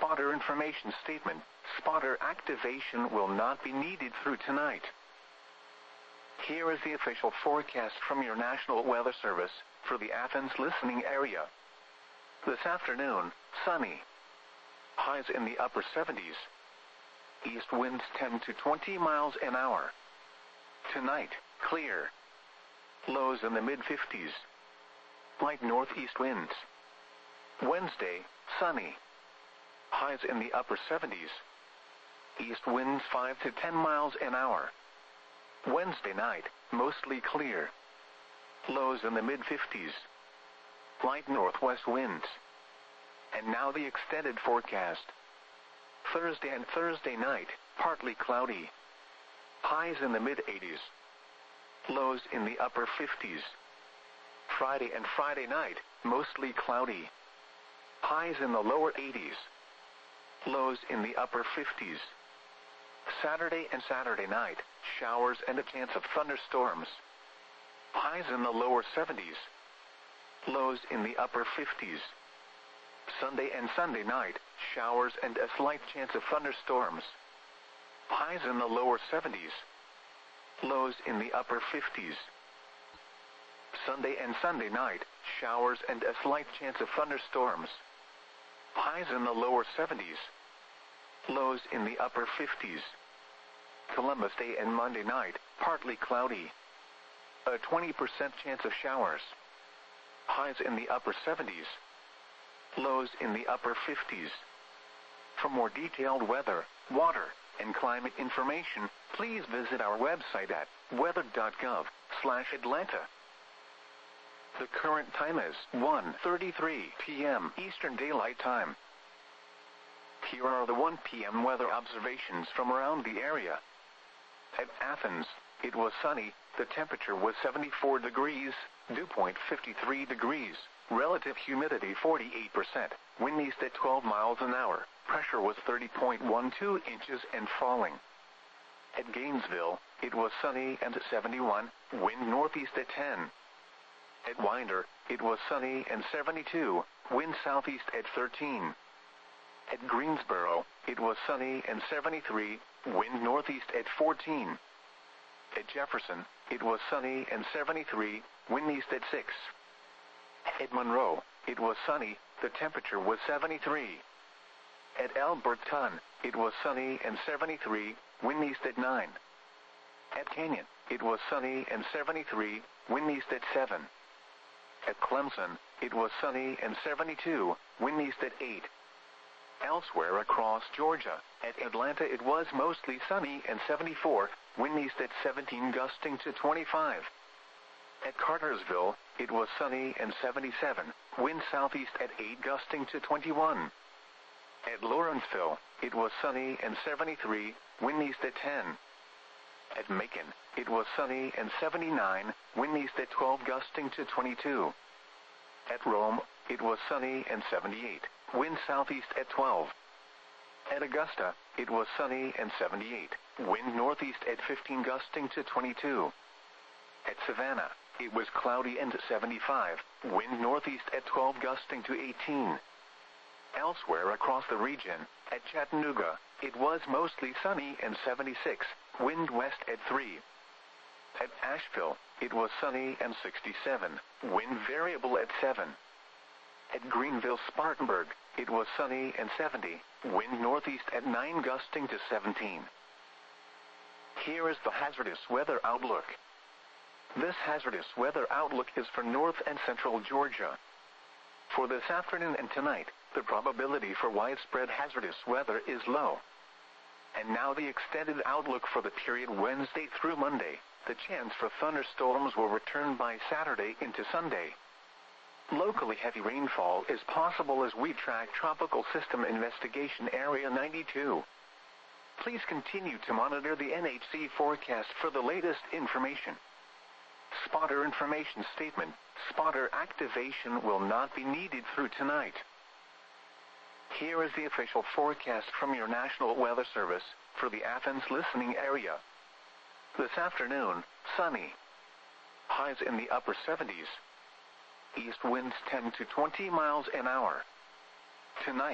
Spotter information statement. Spotter activation will not be needed through tonight. Here is the official forecast from your National Weather Service for the Athens listening area. This afternoon, sunny. Highs in the upper 70s. East winds 10 to 20 miles an hour. Tonight, clear. Lows in the mid-50s. Light northeast winds. Wednesday, sunny. Highs in the upper 70s. East winds 5 to 10 miles an hour. Wednesday night, mostly clear. Lows in the mid-50s. Light northwest winds. And now the extended forecast. Thursday and Thursday night, partly cloudy. Highs in the mid-80s. Lows in the upper 50s. Friday and Friday night, mostly cloudy. Highs in the lower 80s. Lows in the upper 50s. Saturday and Saturday night, showers and a chance of thunderstorms. Highs in the lower 70s. Lows in the upper 50s. Sunday and Sunday night, showers and a slight chance of thunderstorms. Highs in the lower 70s. Lows in the upper 50s. Sunday and Sunday night, showers and a slight chance of thunderstorms. Highs in the lower 70s. Lows in the upper 50s. Columbus Day and Monday night, partly cloudy. A 20% chance of showers. Highs in the upper 70s. Lows in the upper 50s. For more detailed weather, water, and climate information, please visit our website at weather.gov/Atlanta. The current time is 1:33 p.m. Eastern Daylight Time. Here are the 1 p.m. weather observations from around the area. At Athens, it was sunny, the temperature was 74 degrees, dew point 53 degrees, relative humidity 48%, wind east at 12 miles an hour, pressure was 30.12 inches and falling. At Gainesville, it was sunny and 71, wind northeast at 10. At Winder, it was sunny and 72, wind southeast at 13. At Greensboro, it was sunny and 73, wind northeast at 14. At Jefferson, it was sunny and 73, wind east at 6. At Monroe, it was sunny, the temperature was 73. At Alberton, it was sunny and 73, wind east at 9. At Canyon, it was sunny and 73, wind east at 7. At Clemson, it was sunny and 72, wind east at 8. Elsewhere across Georgia, at Atlanta it was mostly sunny and 74, wind east at 17 gusting to 25. At Cartersville, it was sunny and 77, wind southeast at 8 gusting to 21. At Lawrenceville, it was sunny and 73, wind east at 10. At Macon, it was sunny and 79, wind east at 12 gusting to 22. At Rome, it was sunny and 78, wind southeast at 12. At Augusta, it was sunny and 78, wind northeast at 15 gusting to 22. At Savannah, it was cloudy and 75, wind northeast at 12 gusting to 18. Elsewhere across the region, at Chattanooga, it was mostly sunny and 76, wind west at 3. At Asheville, it was sunny and 67, wind variable at 7. At Greenville-Spartanburg, it was sunny and 70, wind northeast at 9 gusting to 17. Here is the hazardous weather outlook. This hazardous weather outlook is for north and central Georgia. For this afternoon and tonight, the probability for widespread hazardous weather is low. And now the extended outlook for the period Wednesday through Monday. The chance for thunderstorms will return by Saturday into Sunday. Locally heavy rainfall is possible as we track Tropical System Investigation Area 92. Please continue to monitor the NHC forecast for the latest information. Spotter information statement. Spotter activation will not be needed through tonight. Here is the official forecast from your National Weather Service for the Athens listening area. This afternoon, sunny. Highs in the upper 70s. East winds 10 to 20 miles an hour. Tonight,